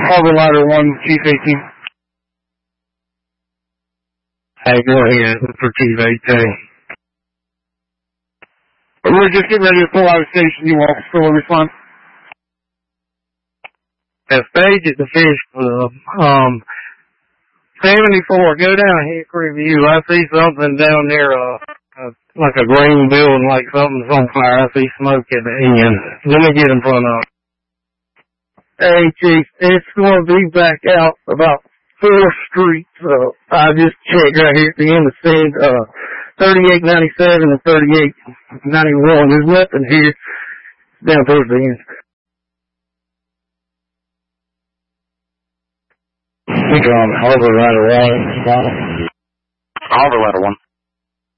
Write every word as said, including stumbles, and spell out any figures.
Harbor Ladder one, Chief eighteen. Hey, go ahead for Chief eighteen. We're just getting ready to pull out of station. You want to respond? The stage at the Fish Club. Um, seventy-four, go down Hickory View. I see something down there, uh, uh, like a green building, like something's on fire. I see smoke at the end. Let me get in front of it. Hey, Chief, it's going to be back out about fourth Street. So I just checked right here at the end of the scene, uh, thirty-eight ninety-seven and thirty-eight ninety-one. There's nothing here down towards the end. Speaker on Harbor Ladder one. Harbor Ladder one.